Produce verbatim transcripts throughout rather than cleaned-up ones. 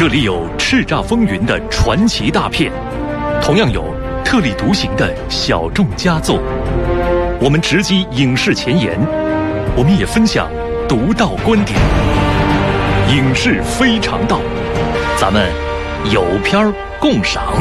这里有叱咤风云的传奇大片，同样有特立独行的小众佳作。我们直击影视前沿，我们也分享独到观点。影视非常道，咱们有片儿共赏。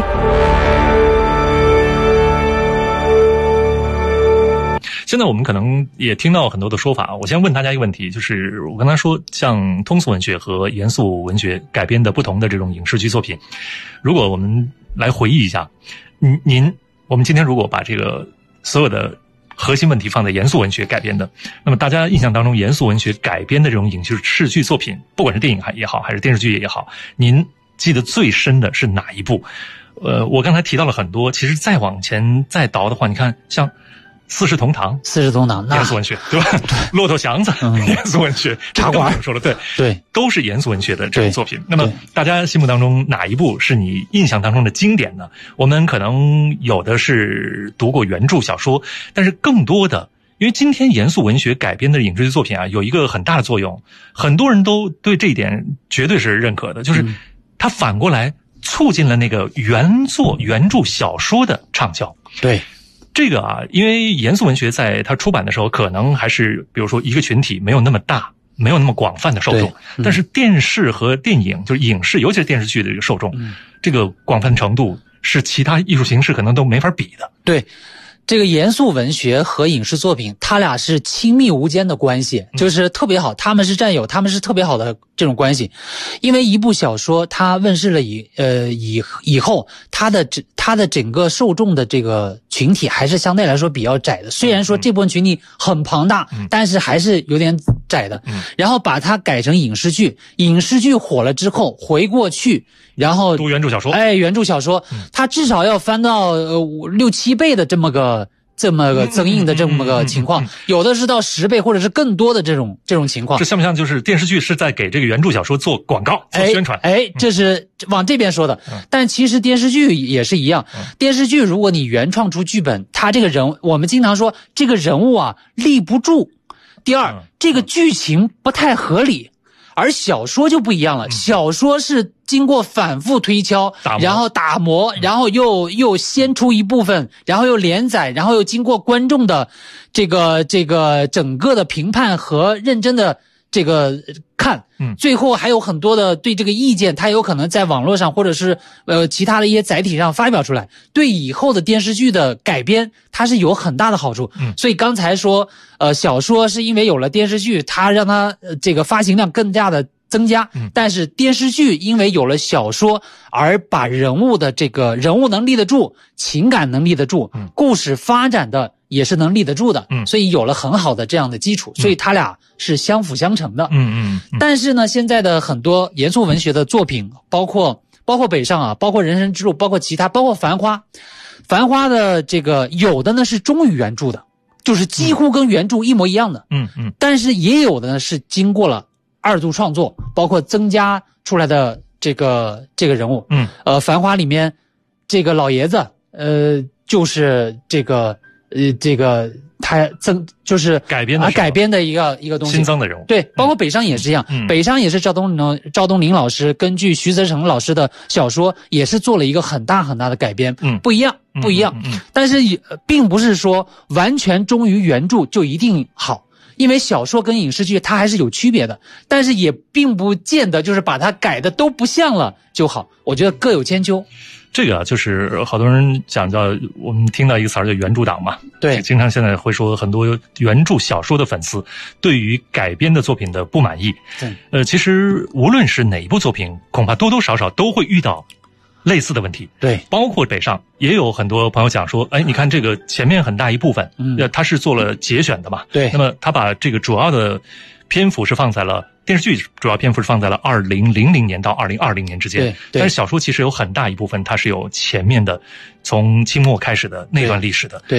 现在我们可能也听到很多的说法，我先问大家一个问题，就是我刚才说像通俗文学和严肃文学改编的不同的这种影视剧作品，如果我们来回忆一下，您您我们今天如果把这个所有的核心问题放在严肃文学改编的，那么大家印象当中严肃文学改编的这种影视剧作品，不管是电影也好还是电视剧也好，您记得最深的是哪一部？呃，我刚才提到了很多，其实再往前再倒的话，你看像四世同堂， 四世同堂， 严肃文学，对吧？对，骆驼祥子，嗯、严肃文学， 茶馆说了，对对， 都是严肃文学的这种作品。那么大家心目当中哪一部是你印象当中的经典呢？我们可能有的是读过原著小说，但是更多的，因为今天严肃文学改编的影视剧作品啊，有一个很大的作用，很多人都对这一点绝对是认可的，就是它反过来促进了那个原作原著小说的畅销。 对。 这个啊，因为严肃文学在它出版的时候，可能还是比如说一个群体没有那么大，没有那么广泛的受众，嗯、但是电视和电影，就是影视，尤其是电视剧的这个受众，嗯、这个广泛程度是其他艺术形式可能都没法比的。 对。这个严肃文学和影视作品，它俩是亲密无间的关系，就是特别好，他们是战友，他们是特别好的这种关系。因为一部小说它问世了以呃以以后，它的它的整个受众的这个群体还是相对来说比较窄的。虽然说这部分群体很庞大，但是还是有点窄的。然后把它改成影视剧，影视剧火了之后，回过去。然后读原著小说， 哎，原著小说，嗯、它至少要翻到呃五六七倍的这么个这么个增印的这么个情况，嗯嗯嗯嗯、有的是到十倍或者是更多的这种这种情况。 这像不像就是电视剧是在给这个原著小说做广告、做宣传？ 哎，哎这是往这边说的。嗯、但其实电视剧也是一样，嗯、电视剧如果你原创出剧本，它这个人，我们经常说这个人物啊立不住。第二，嗯、这个剧情不太合理。而小说就不一样了，嗯、小说是经过反复推敲，然后打磨，嗯、然后又又先出一部分，然后又连载，然后又经过观众的这个这个整个的评判和认真的这个看，嗯，最后还有很多的对这个意见，它有可能在网络上或者是呃其他的一些载体上发表出来，对以后的电视剧的改编它是有很大的好处。嗯，所以刚才说呃小说是因为有了电视剧，它让它、呃、这个发行量更加的增加，嗯，但是电视剧因为有了小说而把人物的这个人物能立得住，情感能立得住，嗯，故事发展的也是能立得住的，嗯，所以有了很好的这样的基础，所以它俩是相辅相成的，嗯嗯。嗯但是呢，现在的很多严肃文学的作品，包括包括北上啊，包括人生之路，包括其他，包括繁花，繁花的这个有的呢是忠于原著的，就是几乎跟原著一模一样的，嗯嗯。但是也有的呢是经过了二度创作，包括增加出来的这个这个人物，嗯，呃，繁花里面这个老爷子，呃，就是这个。呃，这个他增就是改编的、 啊、改编的一个一个东西， 新增的人物。 对，包括北上也是这样，嗯、北上也是赵东林赵东林老师根据徐则成老师的小说，也是做了一个很大很大的改编，嗯，不一样，不一样。嗯嗯嗯、但是也并不是说完全忠于原著就一定好，因为小说跟影视剧它还是有区别的，但是也并不见得就是把它改的都不像了就好，我觉得各有千秋。 这个啊，就是好多人讲叫我们听到一个词儿叫原著党嘛， 对， 经常现在会说很多原著小说的粉丝对于改编的作品的不满意。对，呃，其实无论是哪一部作品，恐怕多多少少都会遇到类似的问题。 对， 包括北上也有很多朋友讲说，哎，你看这个前面很大一部分，嗯，他是做了节选的嘛， 对， 那么他把这个主要的篇幅是放在了电视剧，主要篇幅是放在了二零零零年到二零二零年之间。对，但是小说其实有很大一部分它是有前面的从清末开始的那段历史的。 对。